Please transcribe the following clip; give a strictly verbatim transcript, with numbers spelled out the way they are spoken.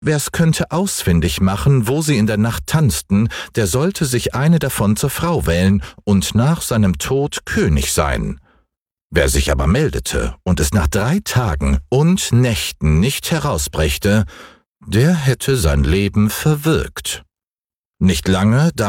Wer's könnte ausfindig machen, wo sie in der Nacht tanzten, der sollte sich eine davon zur Frau wählen und nach seinem Tod König sein. Wer sich aber meldete und es nach drei Tagen und Nächten nicht herausbrächte, der hätte sein Leben verwirkt. Nicht lange, da